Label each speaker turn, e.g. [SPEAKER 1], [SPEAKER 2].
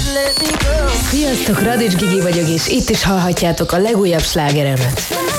[SPEAKER 1] Sziasztok, Radics Gigi vagyok, és itt is hallhatjátok a legújabb slágeremet.